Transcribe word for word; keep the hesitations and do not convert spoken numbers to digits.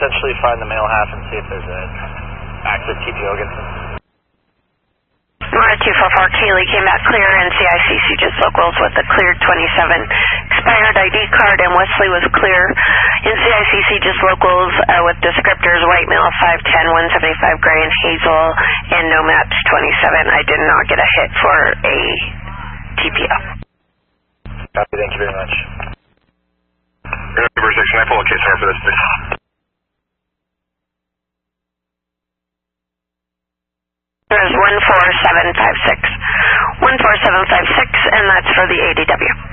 potentially find the male half and see if there's an active T P O against him. Mara two four four, Kaylee came back clear, and C I C C just locals with a cleared twenty-seven expired I D card, and Wesley was clear. In C I C C just locals uh, with descriptors white male five ten, one seventy-five gray and hazel, and no maps twenty-seven. I did not get a hit for a T P O. Copy, thank you very much. Number six, can I pull a case number for this, please? There's one four seven five six. one four seven five six, and that's for the A D W.